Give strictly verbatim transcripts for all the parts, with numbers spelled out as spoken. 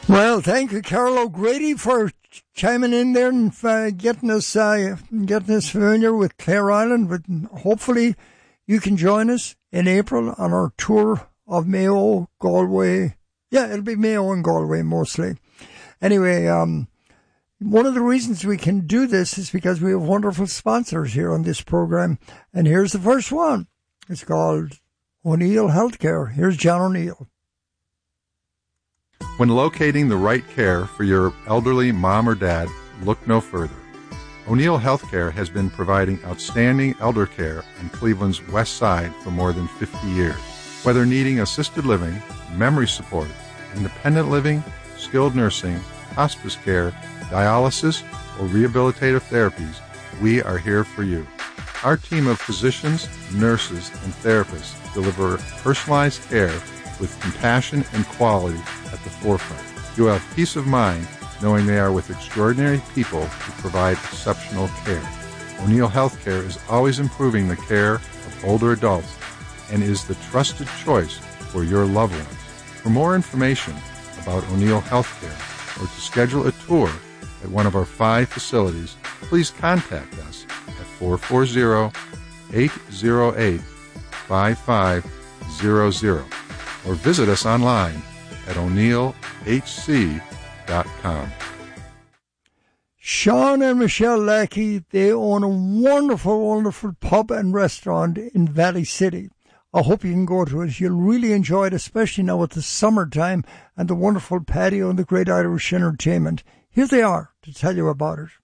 Well, thank you, Carol O'Grady, for chiming in there and uh, getting us uh, getting us familiar with Clare Island. But hopefully you can join us in April on our tour of Mayo, Galway. Yeah, it'll be Mayo and Galway mostly. Anyway, um, one of the reasons we can do this is because we have wonderful sponsors here on this program. And here's the first one. It's called O'Neill Healthcare. Here's John O'Neill. When locating the right care for your elderly mom or dad, look no further. O'Neill Healthcare has been providing outstanding elder care on Cleveland's west side for more than fifty years. Whether needing assisted living, memory support, independent living, skilled nursing, hospice care, dialysis, or rehabilitative therapies, we are here for you. Our team of physicians, nurses, and therapists deliver personalized care with compassion and quality at the forefront. You have peace of mind knowing they are with extraordinary people who provide exceptional care. O'Neill Healthcare is always improving the care of older adults and is the trusted choice for your loved ones. For more information about O'Neill Healthcare or to schedule a tour at one of our five facilities, please contact us at four four zero, eight zero eight, five five zero zero or visit us online at o'neill h c dot com. Sean and Michelle Lackey, they own a wonderful, wonderful pub and restaurant in Valley City. I hope you can go to it. You'll really enjoy it, especially now at the summertime and the wonderful patio and the great Irish entertainment. Here they are to tell you about it.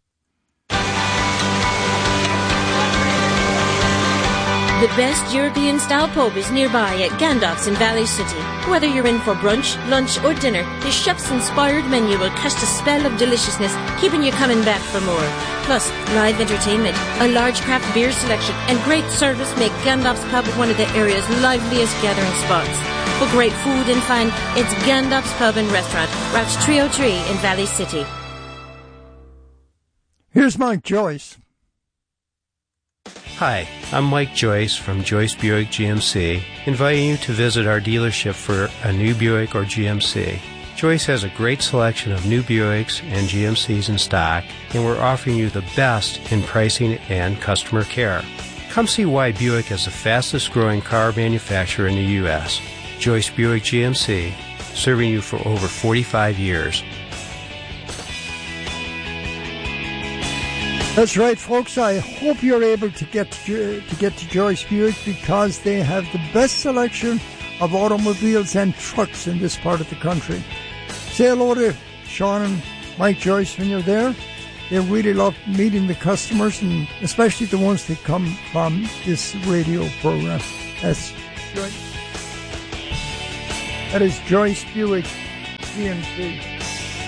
The best European-style pub is nearby at Gandalf's in Valley City. Whether you're in for brunch, lunch or dinner, the chef's inspired menu will cast a spell of deliciousness, keeping you coming back for more. Plus, live entertainment, a large craft beer selection and great service make Gandalf's Pub one of the area's liveliest gathering spots. For great food and fun, it's Gandalf's Pub and Restaurant, Route three oh three in Valley City. Here's Mike Joyce. Hi, I'm Mike Joyce from Joyce Buick G M C, inviting you to visit our dealership for a new Buick or G M C. Joyce has a great selection of new Buicks and G M Cs in stock, and we're offering you the best in pricing and customer care. Come see why Buick is the fastest growing car manufacturer in the U S Joyce Buick G M C, serving you for over forty-five years. That's right, folks. I hope you're able to get to, to get to Joyce Buick because they have the best selection of automobiles and trucks in this part of the country. Say hello to Sean and Mike Joyce when you're there. They really love meeting the customers, and especially the ones that come from this radio program. That's Joyce. That is Joyce Buick G M C.